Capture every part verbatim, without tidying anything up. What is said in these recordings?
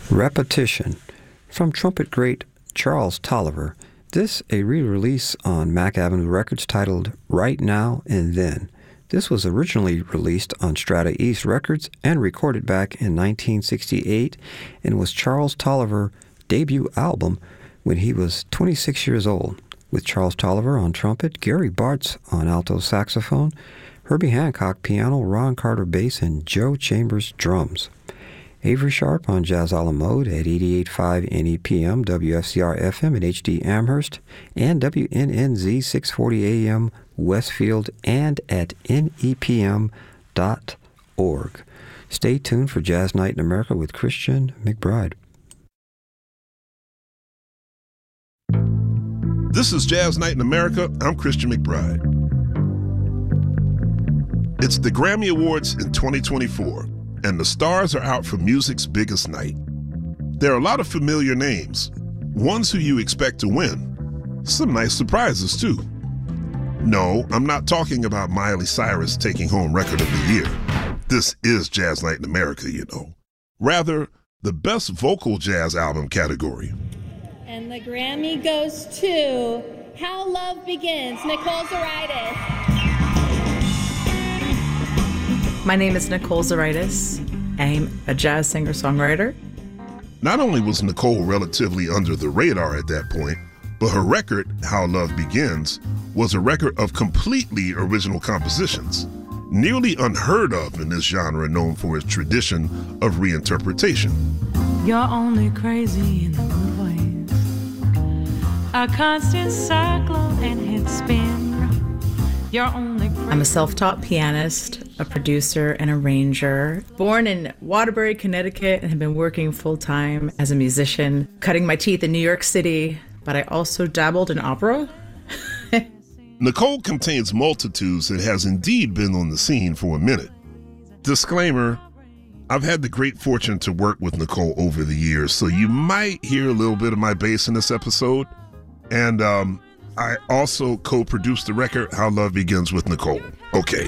Repetition from trumpet great Charles Tolliver. This a re-release on Mack Avenue Records titled Right Now and Then. This was originally released on Strata East Records and recorded back in nineteen sixty-eight and was Charles Tolliver's debut album when he was twenty-six years old, with Charles Tolliver on trumpet, Gary Bartz on alto saxophone, Herbie Hancock piano, Ron Carter bass, and Joe Chambers drums. Avery Sharp on Jazz a la Mode at eighty-eight point five N E P M, W F C R F M at H D Amherst, and W N N Z six forty A M Westfield, and at N E P M dot org. Stay tuned for Jazz Night in America with Christian McBride. This is Jazz Night in America. I'm Christian McBride. It's the Grammy Awards in twenty twenty-four. And the stars are out for music's biggest night. There are a lot of familiar names, ones who you expect to win. Some nice surprises, too. No, I'm not talking about Miley Cyrus taking home Record of the Year. This is Jazz Night in America, you know. Rather, the Best Vocal Jazz Album category. And the Grammy goes to How Love Begins, Nicole Zaritis. My name is Nicole Zaritis. I'm a jazz singer-songwriter. Not only was Nicole relatively under the radar at that point, but her record, How Love Begins, was a record of completely original compositions, nearly unheard of in this genre known for its tradition of reinterpretation. You're only crazy in the good ways, a constant cyclone and hit spin. You're only crazy. I'm a self-taught pianist, a producer, and arranger. Born in Waterbury, Connecticut, and have been working full-time as a musician, cutting my teeth in New York City, but I also dabbled in opera. Nicole contains multitudes and has indeed been on the scene for a minute. Disclaimer, I've had the great fortune to work with Nicole over the years, so you might hear a little bit of my bass in this episode. And um, I also co-produced the record, How Love Begins with Nicole. Okay.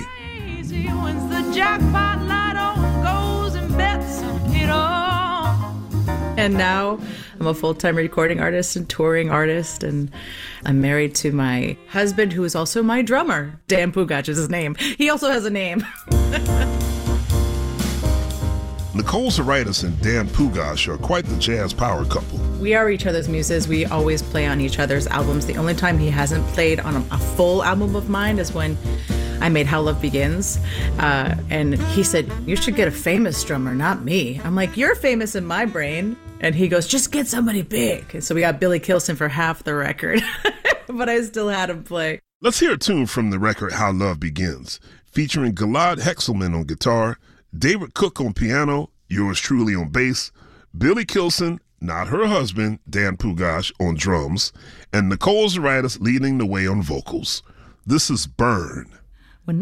And now I'm a full-time recording artist and touring artist, and I'm married to my husband, who is also my drummer. Dan Pugach is his name. He also has a name. Nicole Zaritis and Dan Pugach are quite the jazz power couple. We are each other's muses. We always play on each other's albums. The only time he hasn't played on a, a full album of mine is when I made How Love Begins. Uh, and he said, you should get a famous drummer, not me. I'm like, you're famous in my brain. And he goes, just get somebody big. And so we got Billy Kilson for half the record. But I still had him play. Let's hear a tune from the record How Love Begins, featuring Gilad Hexelman on guitar, David Cook on piano, yours truly on bass, Billy Kilson, not her husband, Dan Pugach, on drums, and Nicole Zaritis leading the way on vocals. This is Burn.